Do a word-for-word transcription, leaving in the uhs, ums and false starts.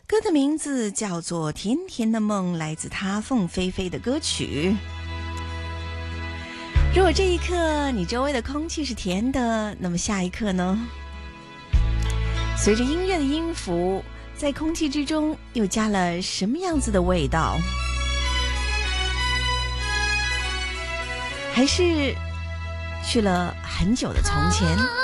歌的名字叫做《甜甜的梦》，来自他凤飞飞的歌曲。如果这一刻你周围的空气是甜的，那么下一刻呢？随着音乐的音符，在空气之中又加了什么样子的味道？还是去了很久的从前？